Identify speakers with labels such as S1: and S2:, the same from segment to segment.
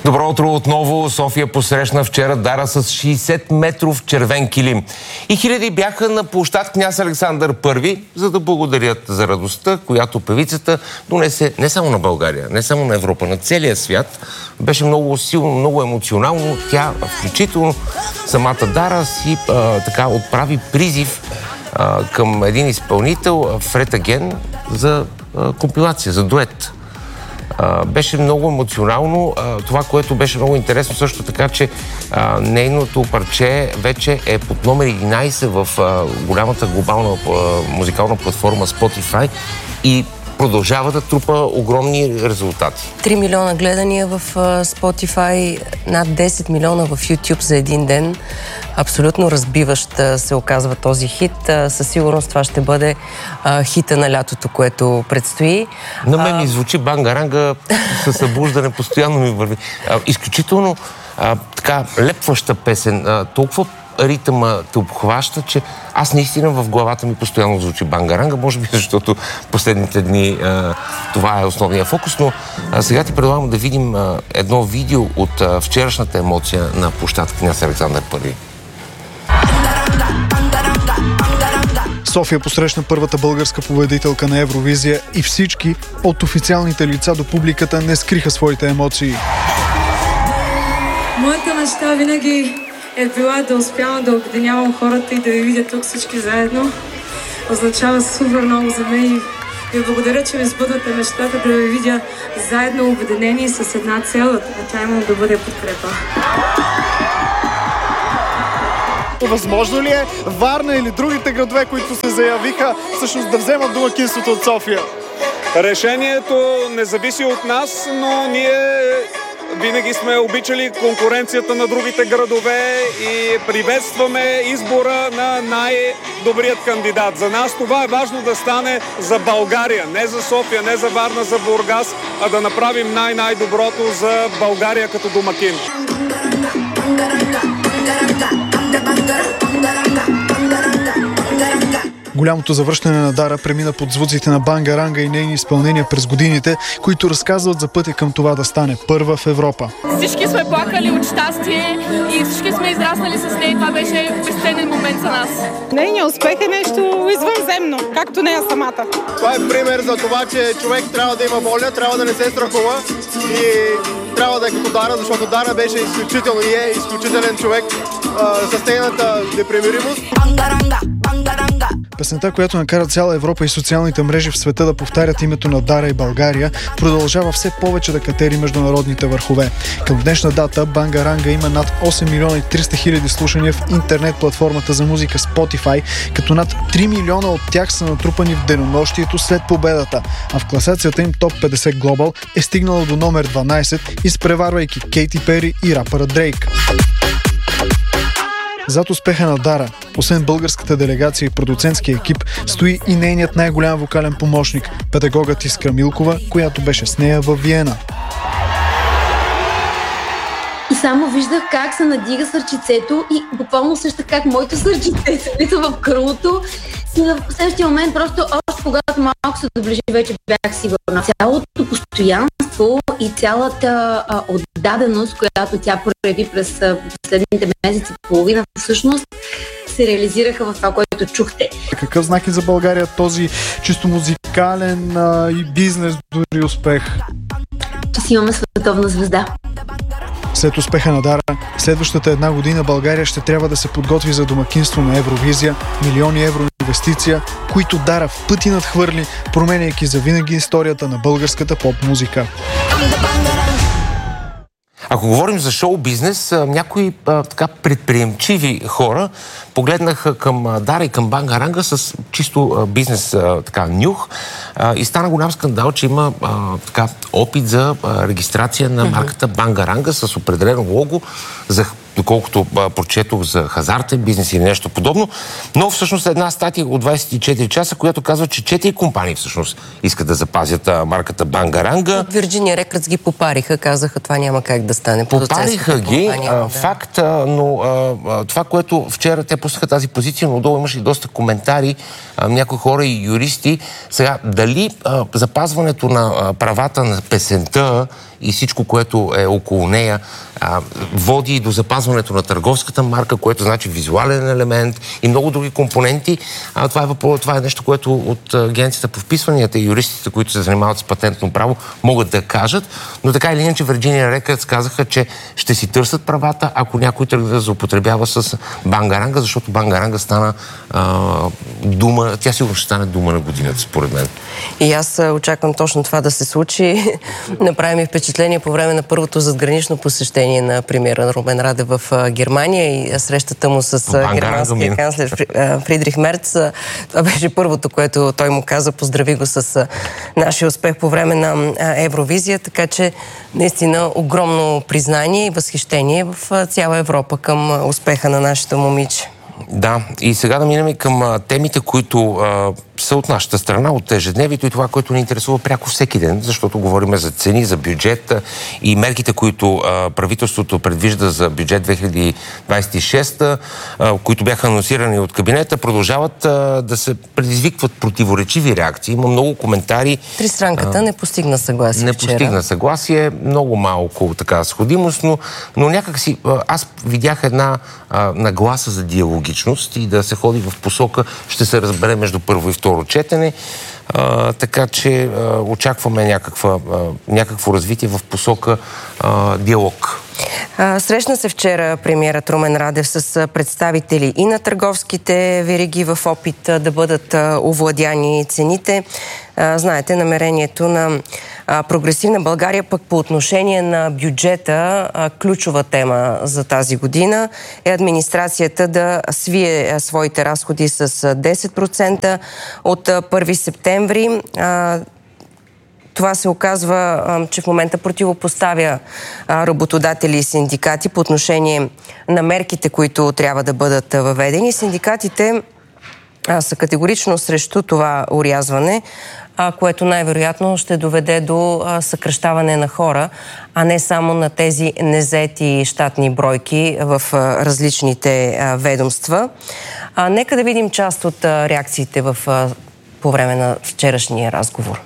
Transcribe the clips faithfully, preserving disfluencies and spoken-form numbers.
S1: Добро утро отново. София посрещна вчера Дара с шейсет метров червен килим. И хиляди бяха на площад Княз Александър Първи, за да благодарят за радостта, която певицата донесе не само на България, не само на Европа, на целия свят. Беше много силно, много емоционално. Тя, включително самата Дара, си а, така отправи призив а, към един изпълнител, Фред Аген, за а, компилация, за дует. Uh, беше много емоционално. Uh, това, което беше много интересно също така, че uh, нейното парче вече е под номер единайсет в uh, голямата глобална uh, музикална платформа Spotify и продължава да трупа огромни резултати.
S2: три милиона гледания в uh, Spotify, над десет милиона в YouTube за един ден. Абсолютно разбиващ се оказва този хит. Със сигурност това ще бъде а, хита на лятото, което предстои.
S1: На мен ми звучи бангаранга със събуждане, постоянно ми върви. А, изключително а, така лепваща песен. А, толкова ритъма те обхваща, че аз наистина в главата ми постоянно звучи бангаранга, може би защото последните дни а, това е основния фокус, но а, сега ти предлагам да видим а, едно видео от а, вчерашната емоция на площад Княз Александър Първи.
S3: София посрещна първата българска победителка на Евровизия и всички, от официалните лица до публиката, не скриха своите емоции.
S4: Моята мечта винаги е била да успявам да обединявам хората и да ви видя тук всички заедно. Означава супер много за мен и ви благодаря, че ми сбъдвате мечтата да ви видя заедно обединени с една цел, а тя имам да бъде подкрепа.
S5: Възможно ли е Варна или другите градове, които се заявиха, всъщност да вземат домакинството от София?
S6: Решението не зависи от нас, но ние винаги сме обичали конкуренцията на другите градове и приветстваме избора на най-добрият кандидат. За нас това е важно да стане за България, не за София, не за Варна, за Бургас, а да направим най-най-доброто за България като домакин.
S3: Голямото завръщане на Дара премина под звуците на бангаранга и нейни изпълнения през годините, които разказват за пътя към това да стане първа в Европа.
S7: Всички сме плакали от щастие и всички сме израснали с нея. Това беше безценен момент за нас.
S8: Нейният успех е нещо извънземно, както нея самата.
S5: Това е пример за това, че човек трябва да има воля, трябва да не се страхува и трябва да е като Дара, защото Дара беше изключително и е изключителен човек а, с нейната непримиримост.
S3: Песента, която накара цяла Европа и социалните мрежи в света да повтарят името на Дара и България, продължава все повече да катери международните върхове. Към днешна дата бангаранга има над осем милиона и триста хиляди слушания в интернет платформата за музика Spotify, като над три милиона от тях са натрупани в денонощието след победата, а в класацията им топ петдесет Global е стигнала до номер дванайсет, изпреварвайки Кейти Пери и рапъра Дрейк. Зад успеха на Дара, освен българската делегация и продуцентския екип, стои и нейният най-голям вокален помощник, педагогът Искра Милкова, която беше с нея във Виена.
S9: И само виждах как се надига сърчицето и буквално също как моето сърчице се влиза в кръвото. И в следващия момент, просто още когато малко се доближи, вече бях сигурна. Цялото постоянство и цялата а, отдаденост, която тя прояви през а, последните месеци и половина, всъщност се реализираха в това, което чухте.
S3: Какъв знак е за България този чисто музикален а, и бизнес дори успех?
S9: Че си имаме световна звезда.
S3: След успеха на Дара, следващата една година България ще трябва да се подготви за домакинство на Евровизия, милиони евро инвестиция, които Дара в пъти надхвърли, променяйки завинаги историята на българската поп-музика.
S1: Ако говорим за шоу-бизнес, някои а, така предприемчиви хора погледнаха към а, Дара и към бангаранга с чисто а, бизнес а, така, нюх а, и стана голям скандал, че има а, така, опит за а, регистрация на марката бангаранга с определено лого за доколкото а, прочетох за хазартен бизнес или нещо подобно, но всъщност една статия от двайсет и четири часа, която казва, че четири компании всъщност искат да запазят а, марката Бангаранга.
S2: От Virginia Records ги попариха, казаха, това няма как да стане.
S1: Попариха ги,
S2: компания,
S1: а,
S2: да.
S1: факт, а, но а, това, което вчера те пуснаха тази позиция, но долу имаше и доста коментари, а, някои хора и юристи. Сега, дали а, запазването на а, правата на песента и всичко, което е около нея, а, води до запазването на търговската марка, което значи визуален елемент и много други компоненти. А, това, е въпрос, това е нещо, което от Агенцията по вписванията и юристите, които се занимават с патентно право, могат да кажат. Но така или иначе Virginia Records казаха, че ще си търсят правата, ако някой тръгне да злоупотребява с Бангаранга, защото Бангаранга стана а, дума, тя сигурно ще стане дума на годината, според мен.
S2: И аз очаквам точно това да се случи. Направи ми впечатление по време на първото задгранично посещение на премиера Румен Радев в Германия и срещата му с германския канцлер Фридрих Мерц. Това беше първото, което той му каза. Поздрави го с нашия успех по време на Евровизия, така че наистина огромно признание и възхищение в цяла Европа към успеха на нашето момиче.
S1: Да, и сега да минем към а, темите, които а, са от нашата страна, от ежедневието и това, което ни интересува пряко всеки ден, защото говорим за цени, за бюджет и мерките, които а, правителството предвижда за бюджет две хиляди двайсет и шеста, а, които бяха анонсирани от кабинета, продължават а, да се предизвикват противоречиви реакции. Има много коментари.
S2: Тристранката а, не постигна съгласие
S1: Не
S2: вчера.
S1: постигна съгласие, много малко така сходимост, но, но някак си аз видях една а, нагласа за диалогичност и да се ходи в посока, ще се разбере между първо и второ четене, а, така че а, очакваме някаква, а, някакво развитие в посока а, диалог.
S2: А, срещна се вчера премиерът Румен Радев с представители и на търговските вериги в опит да бъдат овладяни цените. А, знаете, намерението на а, прогресивна България пък по отношение на бюджета, а, ключова тема за тази година е администрацията да свие а, своите разходи с десет процента от а, първи септември. А, Това се оказва, че в момента противопоставя работодатели и синдикати по отношение на мерките, които трябва да бъдат въведени. Синдикатите са категорично срещу това орязване, което най-вероятно ще доведе до съкращаване на хора, а не само на тези незаети щатни бройки в различните ведомства. Нека да видим част от реакциите в, по време на вчерашния разговор.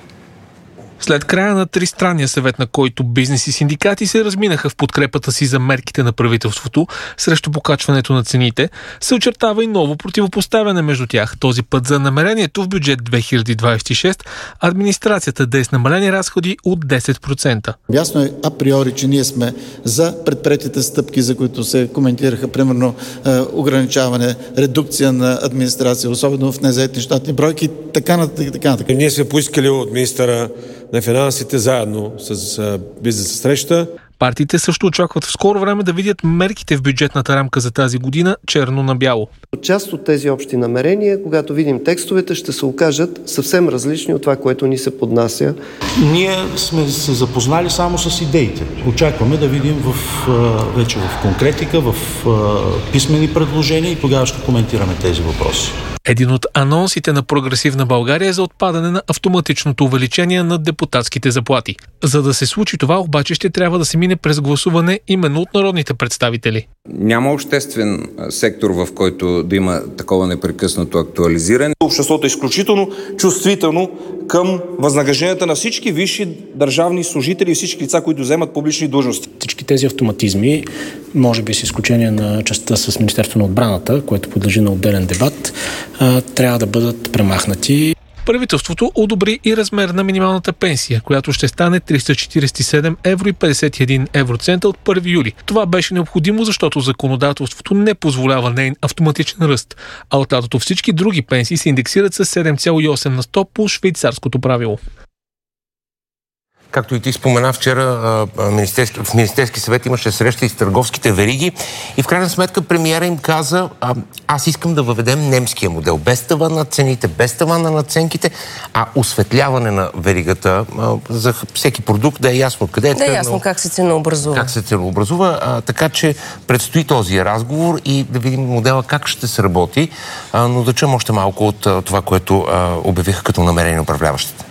S10: След края на тристранния съвет, на който бизнес и синдикати се разминаха в подкрепата си за мерките на правителството срещу покачването на цените, се очертава и ново противопоставяне между тях. Този път за намерението в бюджет две хиляди двайсет и шеста администрацията да е с намалени разходи от десет процента.
S11: Ясно е априори, че ние сме за предприетите стъпки, за които се коментираха, примерно ограничаване, редукция на администрация, особено в незаети щатни бройки, така нататък, така нататък.
S12: Ние сме поискали от министъра на финансите заедно с бизнес среща.
S10: Партиите също очакват в скоро време да видят мерките в бюджетната рамка за тази година черно на бяло.
S13: Част от тези общи намерения, когато видим текстовете, ще се окажат съвсем различни от това, което ни се поднася.
S14: Ние сме се запознали само с идеите. Очакваме да видим в, вече в конкретика, в писмени предложения и тогава ще коментираме тези въпроси.
S10: Един от анонсите на прогресивна България е за отпадане на автоматичното увеличение на депутатските заплати. За да се случи това, обаче ще трябва да се мине през гласуване именно от народните представители.
S15: Няма обществен сектор, в който да има такова непрекъснато актуализиране.
S16: Обществото е изключително чувствително към възнагражденията на всички висши държавни служители и всички лица, които вземат публични длъжности.
S17: Всички тези автоматизми, може би с изключение на частта с Министерството на отбраната, което подлежи на отделен дебат, трябва да бъдат премахнати.
S10: Правителството одобри и размер на минималната пенсия, която ще стане триста четирийсет и седем евро и петдесет и един евроцента от първи юли. Това беше необходимо, защото законодателството не позволява нейн автоматичен ръст, а от лятото всички други пенсии се индексират с седем цяло и осем на сто по швейцарското правило.
S1: както и ти спомена вчера, министерски, в Министерски съвет имаше среща и с търговските вериги и в крайна сметка премиера им каза, а, аз искам да въведем немския модел. Без таван на цените, без таван на наценките, а осветляване на веригата а, за всеки продукт да е ясно къде е.
S2: Да е ясно как се ценообразува.
S1: Как се ценообразува, а, така че предстои този разговор и да видим модела как ще се работи, а, но да чуем още малко от а, това, което а, обявиха като намерение управляващите.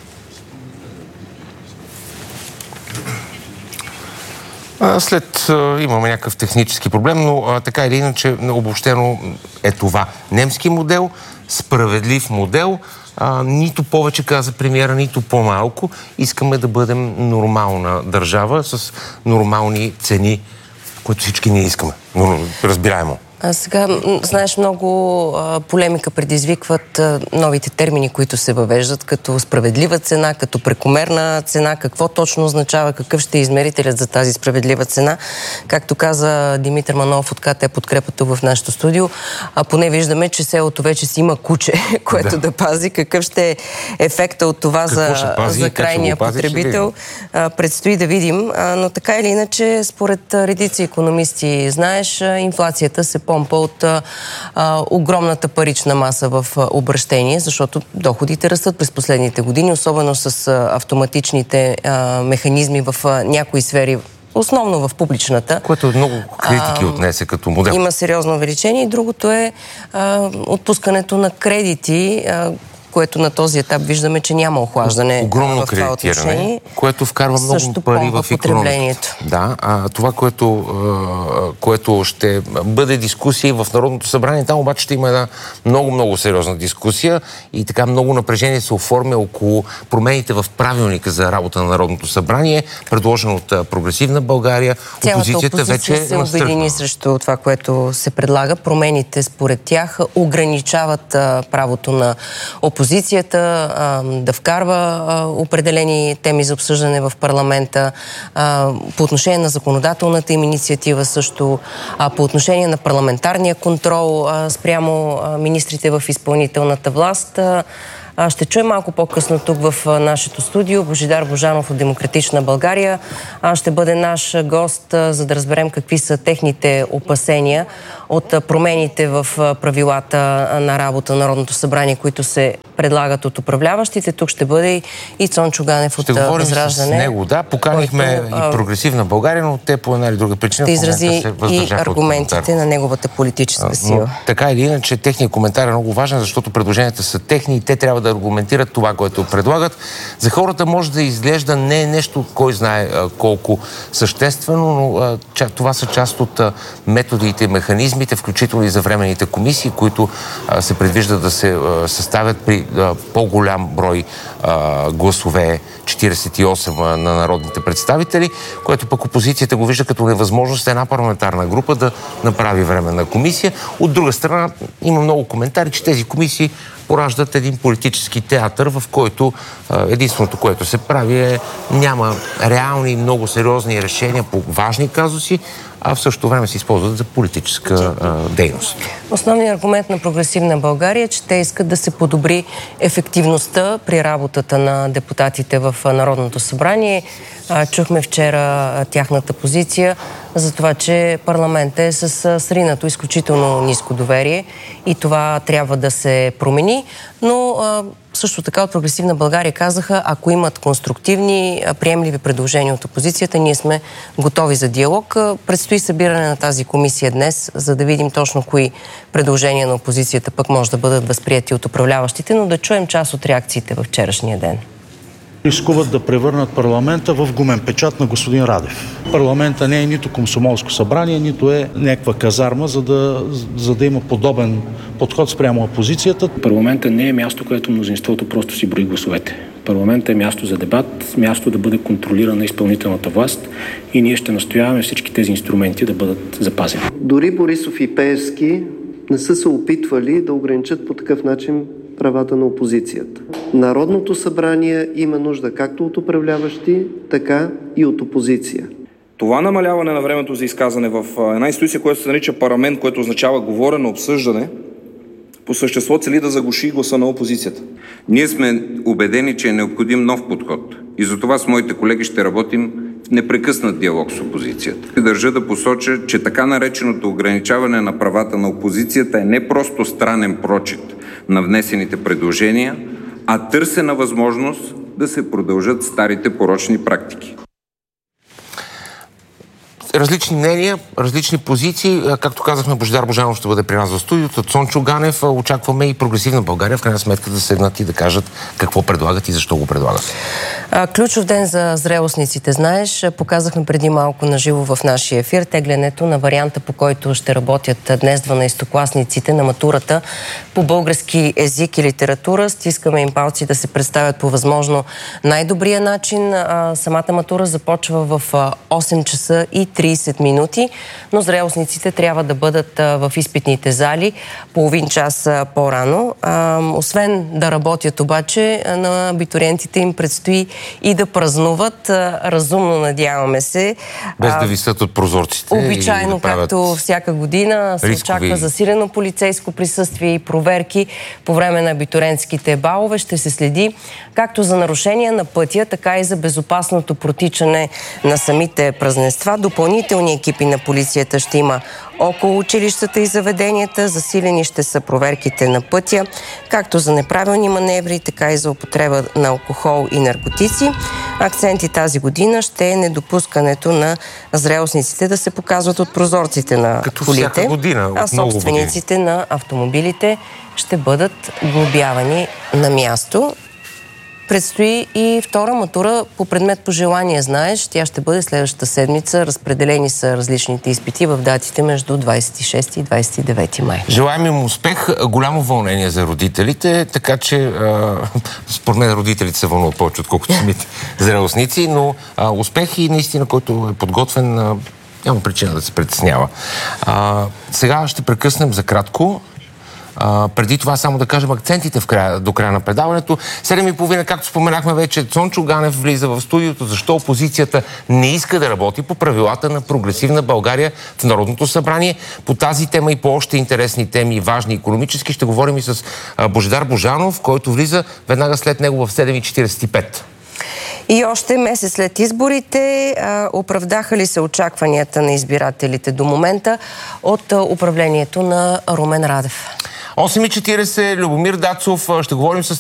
S1: След а, имаме някакъв технически проблем, но а, така или иначе обобщено е това. Немски модел, справедлив модел, а, нито повече, каза премиера, нито по-малко. Искаме да бъдем нормална държава с нормални цени, които всички ние искаме. Но разбираемо.
S2: А сега, знаеш, много а, полемика предизвикват а, новите термини, които се въвеждат, като справедлива цена, като прекомерна цена, какво точно означава, какъв ще е измерителят за тази справедлива цена. Както каза Димитър Манолов от КТ Подкрепа в нашото студио, а поне виждаме, че селото вече си има куче, което да, да пази. Какъв ще е ефекта от това за, пази, за крайния пази, потребител? А, предстои да видим, а, но така или иначе, според редици икономисти, знаеш, инфлацията се помпа от а, огромната парична маса в а, обращение, защото доходите растат през последните години, особено с а, автоматичните а, механизми в а, някои сфери, основно в публичната.
S1: Което много критики а, отнесе като модел.
S2: Има сериозно увеличение и другото е а, отпускането на кредити, а, което на този етап виждаме, че няма охлаждане.
S1: Огромно
S2: в това
S1: кредитиране, което вкарва много
S2: също
S1: пари в икономиката. Да, а това, което, а, което ще бъде дискусия в Народното събрание, там обаче ще има една много-много сериозна дискусия и така много напрежение се оформя около промените в правилника за работа на Народното събрание, предложено от Прогресивна България.
S2: Цялата
S1: опозицията
S2: опозиция
S1: вече
S2: се обедини срещу това, което се предлага. Промените, според тях, ограничават а, правото на опозицията опозицията а, да вкарва а, определени теми за обсъждане в парламента, а, по отношение на законодателната им инициатива също, а, по отношение на парламентарния контрол а, спрямо а, министрите в изпълнителната власт. А, Ще чуем малко по-късно тук в нашето студио Божидар Божанов от Демократична България. Ще бъде наш гост, за да разберем какви са техните опасения от промените в правилата на работа на Народното събрание, които се предлагат от управляващите. Тук ще бъде и Цончо Ганев от Възраждане.
S1: Ще говорим с него, да. Поканихме който, и Прогресивна България, но те по една или друга причина
S2: ще изрази и аргументите на неговата политическа сила.
S1: Но, така или иначе, техният коментар е много важен, защото предложенията са техни и те трябва да аргументират това, което предлагат. За хората може да изглежда не е нещо, кой знае а, колко съществено, но а, ча, това са част от а, методите и механизмите, включително и за временните комисии, които а, се предвижда да се а, съставят при а, по-голям брой а, гласове, четиридесет и осем а, на народните представители, което пък опозицията го вижда като невъзможност една парламентарна група да направи временна комисия. От друга страна, има много коментари, че тези комисии пораждат един политически театър, в който а, единственото, което се прави е няма реални, много сериозни решения по важни казуси, а в същото време се използват за политическа а, дейност.
S2: Основният аргумент на Прогресивна България е, че те искат да се подобри ефективността при работата на депутатите в Народното събрание. А, чухме вчера тяхната позиция за това, че парламентът е с сринато изключително ниско доверие и това трябва да се промени, но а, също така от Прогресивна България казаха, ако имат конструктивни, приемливи предложения от опозицията, ние сме готови за диалог. Предстои събиране на тази комисия днес, за да видим точно кои предложения на опозицията пък може да бъдат възприяти от управляващите, но да чуем част от реакциите във вчерашния ден.
S14: Рискуват да превърнат парламента в гумен печат на господин Радев. Парламента не е нито комсомолско събрание, нито е някаква казарма, за да, за да има подобен подход спрямо опозицията.
S17: Парламента не е място, където мнозинството просто си брои гласовете. Парламента е място за дебат, място да бъде контролирана изпълнителната власт и ние ще настояваме всички тези инструменти да бъдат запазени.
S13: Дори Борисов и Пеевски не са се опитвали да ограничат по такъв начин правата на опозицията. Народното събрание има нужда както от управляващи, така и от опозиция.
S16: Това намаляване на времето за изказване в една институция, която се нарича парламент, което означава говорено обсъждане, по същество цели да заглуши гласа на опозицията.
S15: Ние сме убедени, че е необходим нов подход. И за това с моите колеги ще работим в непрекъснат диалог с опозицията. Държа да посоча, че така нареченото ограничаване на правата на опозицията е не просто странен прочит на внесените предложения, а търсена възможност да се продължат старите порочни практики.
S1: Различни мнения, различни позиции. Както казахме, Божидар Божанов ще бъде при нас в студиото. Цончо Ганев. Очакваме и Прогресивна България в крайна сметка да седнат и да кажат какво предлагат и защо го предлагат.
S2: Ключов ден за зрелостниците, знаеш. Показахме преди малко на живо в нашия ефир теглянето на варианта, по който ще работят днес дванадесетокласниците на матурата по български език и литература. Стискаме им палци да се представят по възможно най-добрия начин. Самата матура започва в осем часа и тридесет минути, но зрелостниците трябва да бъдат в изпитните зали половин час по-рано. Освен да работят обаче, на абитуриентите им предстои и да празнуват. Разумно, надяваме се.
S1: Без да висят от прозорците.
S2: Обичайно,
S1: да правят...
S2: както всяка година, се
S1: рискови...
S2: очаква засилено полицейско присъствие и проверки по време на абитуриентските балове. Ще се следи както за нарушения на пътя, така и за безопасното протичане на самите празненства. Допълнителни екипи на полицията ще има около училищата и заведенията. Засилени ще са проверките на пътя, както за неправилни маневри, така и за употреба на алкохол и наркотици. Акценти тази година ще е недопускането на зрелостниците да се показват от прозорците на
S1: като
S2: колите,
S1: всяка година,
S2: а собствениците на автомобилите ще бъдат глобявани на място. Предстои и втора матура по предмет по желание, знаеш. Тя ще бъде следващата седмица. Разпределени са различните изпити в датите между двадесет и шести и двадесет и девети май.
S1: Желаем им успех. Голямо вълнение за родителите, така че а, според мен родителите се вълнуват повече, отколкото самите зрелостници, но а, успех и наистина, който е подготвен, а, няма причина да се притеснява. А, сега ще прекъснем за кратко. А, преди това само да кажем акцентите в края, до края на предаването. седем и половина, както споменахме вече, Цончо Ганев влиза в студиото. Защо опозицията не иска да работи по правилата на Прогресивна България в Народното събрание? По тази тема и по още интересни теми, важни икономически, ще говорим и с а, Божидар Божанов, който влиза веднага след него в седем и четиридесет и пет.
S2: И още месец след изборите а, оправдаха ли се очакванията на избирателите до момента от а, управлението на Румен Радев?
S1: осем и четиридесет, Любомир Дацов, ще говорим с